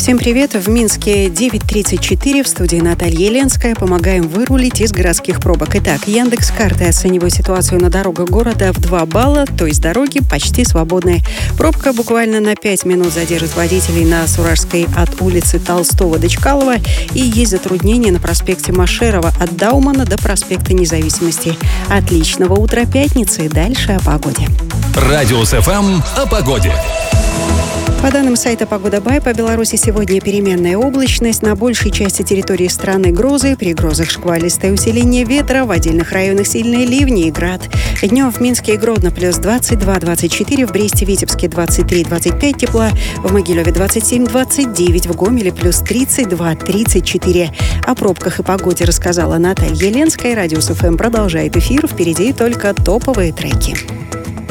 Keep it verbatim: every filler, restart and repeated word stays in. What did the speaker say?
Всем привет! В Минске девять тридцать четыре, в студии Наталья Еленская. Помогаем вырулить из городских пробок. Итак, Яндекс.Карты оценивает ситуацию на дорогах города в два балла, то есть дороги почти свободные. Пробка буквально на пять минут задержит водителей на Суражской от улицы Толстого до Чкалова, и есть затруднения на проспекте Машерова от Даумана до проспекта Независимости. Отличного утра пятницы. Дальше о погоде. Радиус эф эм о погоде. По данным сайта «Погода Бай», по Беларуси сегодня переменная облачность. На большей части территории страны грозы. При грозах шквалистое усиление ветра. В отдельных районах сильные ливни и град. Днем в Минске и Гродно плюс двадцать два - двадцать четыре. В Бресте, Витебске двадцать три - двадцать пять тепла. В Могилеве двадцать семь - двадцать девять. В Гомеле плюс тридцать два - тридцать четыре. О пробках и погоде рассказала Наталья Еленская. Радиус эф эм продолжает эфир. Впереди только топовые треки.